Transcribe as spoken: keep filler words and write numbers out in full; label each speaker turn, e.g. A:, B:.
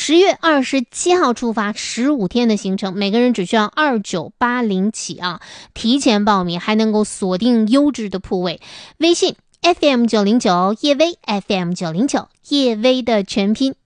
A: 十月二十七号出发，十五天的行程，每个人只需要二九八零起啊！提前报名还能够锁定优质的铺位。微信 F M 九零九 叶薇 F M 九零九叶薇的全拼